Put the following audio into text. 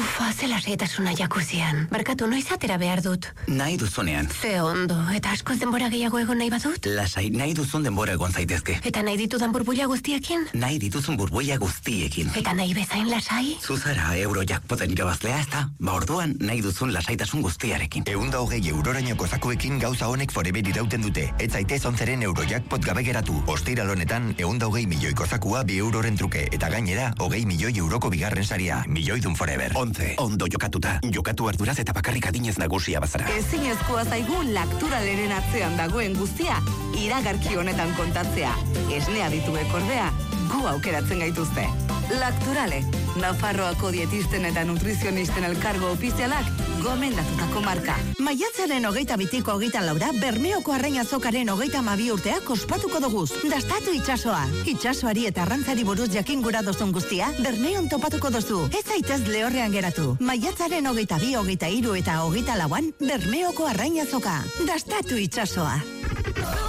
Zela seitasuna jakuzian. Barkatu, noiz atera behar dut? Nahi duzunean. Ze ondo, eta askoz denbora gehiago egon nahi badut? Lasai, nahi duzun denbora egon zaitezke. Eta nahi ditudan burbuila guztiekin? Nahi dituzun burbuila guztiekin. Eta nahi bezain lasai? Zuzara Eurojackpoten irabazlea, ezta? Orduan nahi duzun lasaitasun guztiarekin. 120 eurorainoko zakuekin gauza honek forever irauten dute. Ez zaitez 11 Eurojackpot gabe geratu. Ostiral honetan 120 milioiko zakua 2 euroren truke. Eta gainera, 20 milioi euroko bigarren saria. Milioidun forever. 11. Ondo jokatuta. Jokatu arduraz eta bakarrik adinez nagusia bazara. Ezinezkoa zaigu Lacturaleren atzean dagoen guztia iragarki honetan kontatzea. Esnea dituek ordea, gu aukeratzen gaituzte. Lacturale, Nafarroako dietisten eta nutrizionisten elkargo ofizialak gomendatutako marka. Maiatzaren 22ko 24 Bermeoko Arrainazokaren 32 urteak ospatuko doguz. Dastatu itsasoa. Itsasoari eta arrantzari buruz jakin gura dozun guztia, Bermeon topatuko dozu. Ez zaitez lehorrean geratu. Maiatzaren 22, 23 eta 24an Bermeoko Arrainazoka. Dastatu itsasoa.